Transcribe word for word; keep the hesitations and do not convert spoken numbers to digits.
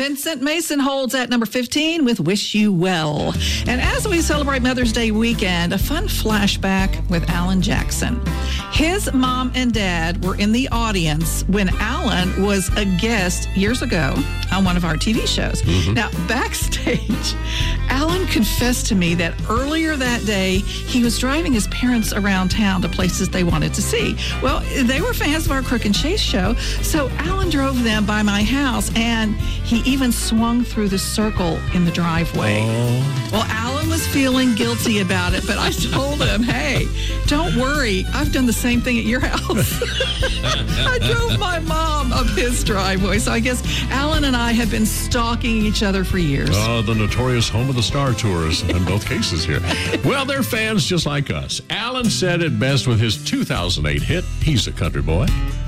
Vincent Mason holds at number fifteen with Wish You Well. And as we celebrate Mother's Day weekend, a fun flashback with Alan Jackson. His mom and dad were in the audience when Alan was a guest years ago on one of our T V shows. Mm-hmm. Now, backstage, Alan confessed to me that earlier that day, he was driving his parents around town to places they wanted to see. Well, they were fans of our Crook and Chase show, so Alan drove them by my house, and he even swung through the circle in the driveway. Oh. Well, Alan was feeling guilty about it, but I told him, hey, don't worry. I've done the same thing at your house. I drove my mom up his driveway, so I guess Alan and I have been stalking each other for years. Oh, the notorious home of the Star Tours in both cases here. Well, they're fans just like us. Alan said it best with his two thousand eight hit, He's a Country Boy.